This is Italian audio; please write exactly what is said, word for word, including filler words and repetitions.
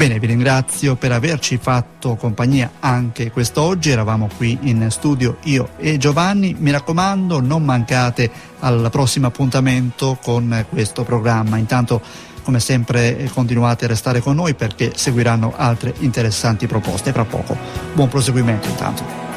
Bene, vi ringrazio per averci fatto compagnia anche quest'oggi. Eravamo qui in studio io e Giovanni. Mi raccomando, non mancate al prossimo appuntamento con questo programma. Intanto, come sempre, continuate a restare con noi perché seguiranno altre interessanti proposte fra poco. Buon proseguimento intanto.